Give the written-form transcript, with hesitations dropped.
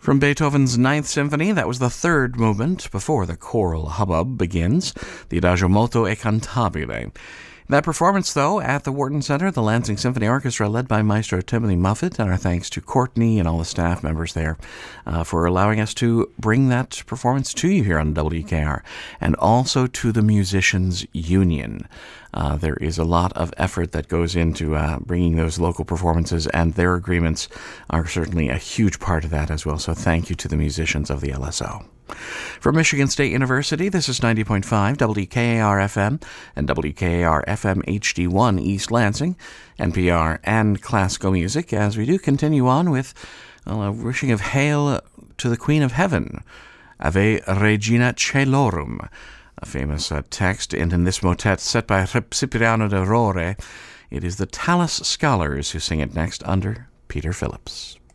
From Beethoven's Ninth Symphony, that was the third movement before the choral hubbub begins, the Adagio molto e cantabile. That performance, though, at the Wharton Center, the Lansing Symphony Orchestra, led by Maestro Timothy Muffet, and our thanks to Courtney and all the staff members there for allowing us to bring that performance to you here on WKR, and also to the Musicians Union. There is a lot of effort that goes into bringing those local performances, and their agreements are certainly a huge part of that as well. So thank you to the musicians of the LSO. From Michigan State University, this is 90.5 WKAR-FM and WKAR-FM HD1 East Lansing, NPR, and Classical Music, as we do continue on with a wishing of Hail to the Queen of Heaven, Ave Regina Caelorum, a famous text in this motet set by Cipriano de Rore. It is the Tallis Scholars who sing it next under Peter Phillips.